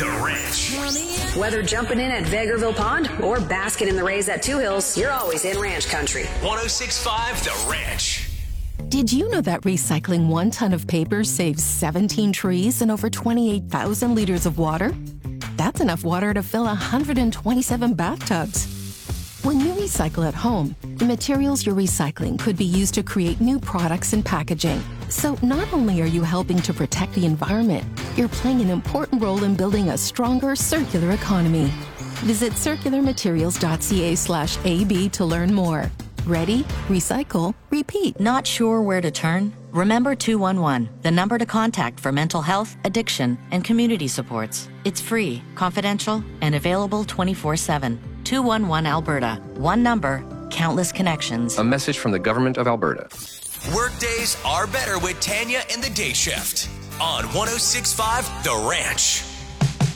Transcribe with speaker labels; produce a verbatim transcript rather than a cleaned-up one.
Speaker 1: The Ranch.
Speaker 2: Whether jumping in at Vegreville Pond or basking in the rays at Two Hills, you're always in ranch country.
Speaker 1: one oh six point five The Ranch.
Speaker 3: Did you know that recycling one ton of paper saves seventeen trees and over twenty-eight thousand liters of water? That's enough water to fill one hundred twenty-seven bathtubs. When you recycle at home, the materials you're recycling could be used to create new products and packaging. So not only are you helping to protect the environment, you're playing an important role in building a stronger circular economy. Visit circularmaterials.ca slash AB to learn more. Ready, recycle, repeat.
Speaker 4: Not sure where to turn? Remember two one one, the number to contact for mental health, addiction, and community supports. It's free, confidential, and available twenty-four seven. two one one Alberta. One number, countless connections.
Speaker 5: A message from the Government of Alberta.
Speaker 1: Workdays are better with Tanya and the Day Shift on one oh six point five The Ranch.